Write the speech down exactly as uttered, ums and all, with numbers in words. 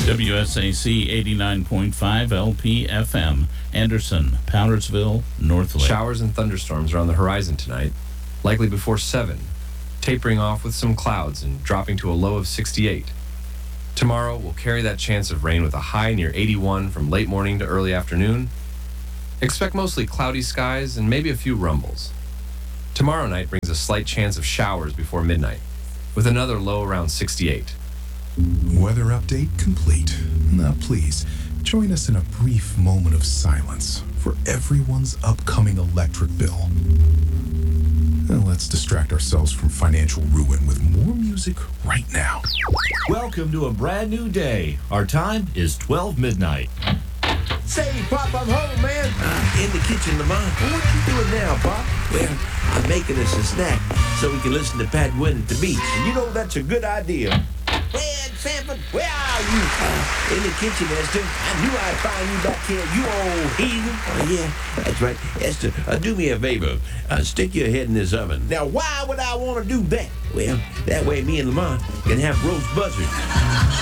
W S A C eighty-nine point five L P F M, Anderson, Powdersville, North Lake. Showers and thunderstorms are on the horizon tonight, likely before seven, tapering off with some clouds and dropping to a low of sixty-eight. Tomorrow will carry that chance of rain with a high near eighty-one from late morning to early afternoon. Expect mostly cloudy skies and maybe a few rumbles. Tomorrow night brings a slight chance of showers before midnight, with another low around sixty-eight. Weather update complete. Now please, join us in a brief moment of silence for everyone's upcoming electric bill. Now let's distract ourselves from financial ruin with more music right now. Welcome to a brand new day. Our time is twelve midnight. Say, Pop, I'm home, man. Uh, in the kitchen, Lamont. Well, what you doing now, Pop? Well, I'm making us a snack so we can listen to Pat Gwynn at the beach. And you know that's a good idea. Fred Sanford, where are you? Uh, in the kitchen, Esther. I knew I'd find you back here, you old heathen. Oh, yeah, that's right. Esther, uh, do me a favor. Uh, stick your head in this oven. Now, why would I want to do that? Well, that way me and Lamont can have roast buzzard.